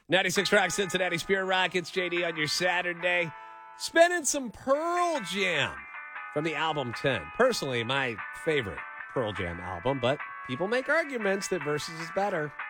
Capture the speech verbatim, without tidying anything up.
ninety-six Rock, Cincinnati Spirit Rockets, J D on your Saturday. Spinning some Pearl Jam from the album ten. Personally, my favorite Pearl Jam album, but people make arguments that Versus is better.